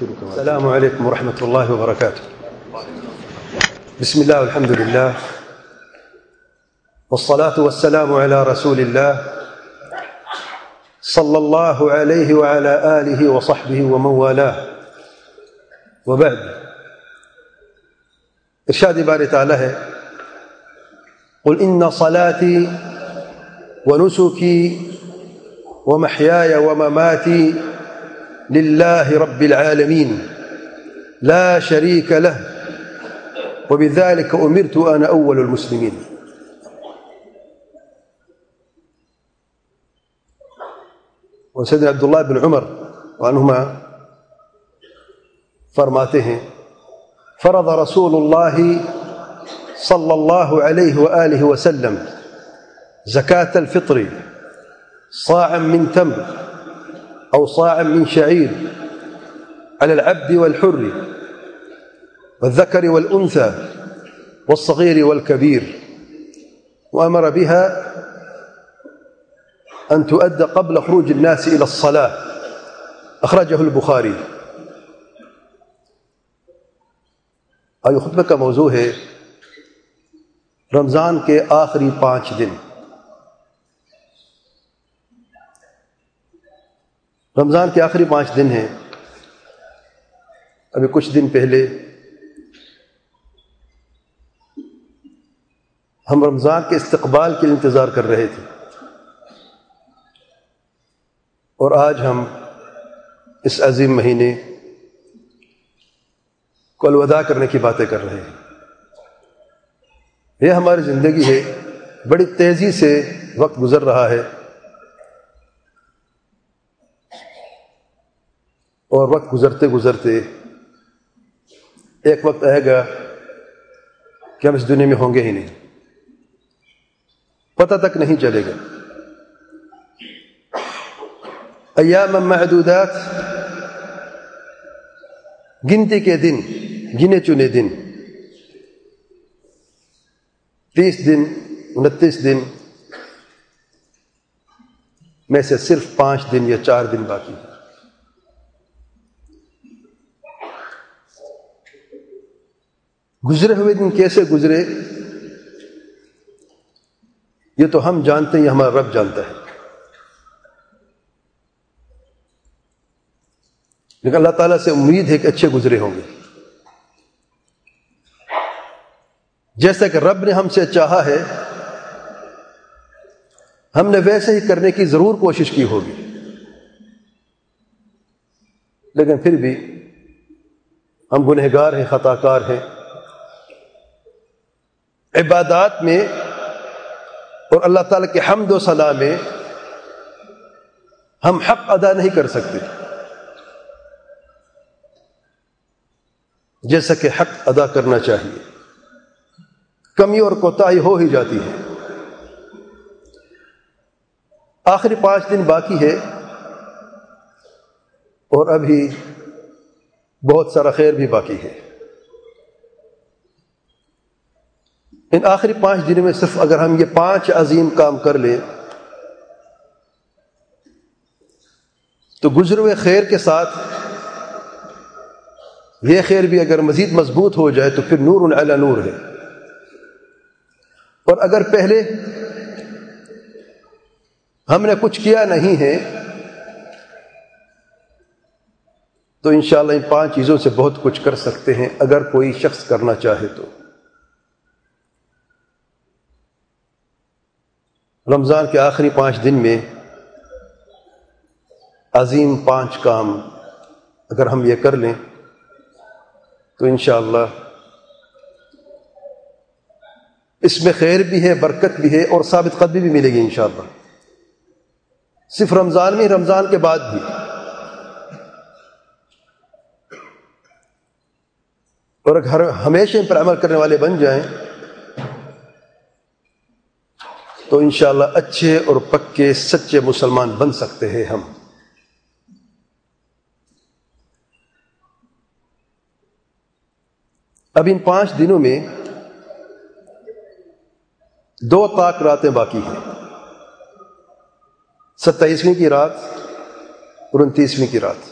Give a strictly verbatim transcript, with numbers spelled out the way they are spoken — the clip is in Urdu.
السلام علیکم ورحمۃ اللہ وبرکاتہ. بسم اللہ والحمد للہ والصلاة والسلام علی رسول اللہ صلی اللہ علیہ وعلی آلہ وصحبہ ومن والاه وبعد. ارشاد باری تعالی ہے قل ان صلاتي ونسكي ومحياي ومماتي لله رب العالمين لا شريك له وبذلك أمرت أنا أول المسلمين. وسيدنا عبد الله بن عمر عنهما فرماتے ہیں فرض رسول الله صلى الله عليه وآله وسلم زكاة الفطر صاعا من تمر أو صاعا من شعير على العبد والحر والذكر والأنثى والصغير والكبير وأمر بها أن تؤدى قبل خروج الناس إلى الصلاة. أخرجه البخاري. آج خطبہ کا موضوع ہے رمضان کے آخری پانچ دن. رمضان کے آخری پانچ دن ہیں. ابھی کچھ دن پہلے ہم رمضان کے استقبال کے انتظار کر رہے تھے اور آج ہم اس عظیم مہینے کو الوداع کرنے کی باتیں کر رہے ہیں. یہ ہماری زندگی ہے، بڑی تیزی سے وقت گزر رہا ہے اور وقت گزرتے گزرتے ایک وقت آئے گا کہ ہم اس دنیا میں ہوں گے ہی نہیں، پتہ تک نہیں چلے گا. ایام معدودات، گنتی کے دن، گنے چنے دن، تیس دن، انتیس دن میں سے صرف پانچ دن یا چار دن باقی ہیں. گزرے ہوئے دن کیسے گزرے یہ تو ہم جانتے ہیں، یہ ہمارا رب جانتا ہے. لیکن اللہ تعالیٰ سے امید ہے کہ اچھے گزرے ہوں گے. جیسا کہ رب نے ہم سے چاہا ہے ہم نے ویسے ہی کرنے کی ضرور کوشش کی ہوگی، لیکن پھر بھی ہم گنہگار ہیں، خطا کار ہیں. عبادات میں اور اللہ تعالیٰ کے حمد و ثنا میں ہم حق ادا نہیں کر سکتے جیسا کہ حق ادا کرنا چاہیے. کمی اور کوتاہی ہو ہی جاتی ہے. آخری پانچ دن باقی ہے اور ابھی بہت سارا خیر بھی باقی ہے. ان آخری پانچ دنوں میں صرف اگر ہم یہ پانچ عظیم کام کر لیں تو گزرے ہوئے خیر کے ساتھ یہ خیر بھی اگر مزید مضبوط ہو جائے تو پھر نور علی نور ہے. اور اگر پہلے ہم نے کچھ کیا نہیں ہے تو انشاءاللہ ان پانچ چیزوں سے بہت کچھ کر سکتے ہیں اگر کوئی شخص کرنا چاہے تو. رمضان کے آخری پانچ دن میں عظیم پانچ کام اگر ہم یہ کر لیں تو انشاءاللہ اس میں خیر بھی ہے، برکت بھی ہے اور ثابت قدمی بھی ملے گی انشاءاللہ. صرف رمضان میں، رمضان کے بعد بھی. اور اگر ہمیشہ ان پر عمل کرنے والے بن جائیں تو انشاءاللہ اچھے اور پکے سچے مسلمان بن سکتے ہیں ہم. اب ان پانچ دنوں میں دو طاق راتیں باقی ہیں، ستائیسویں کی رات اور انتیسویں کی رات.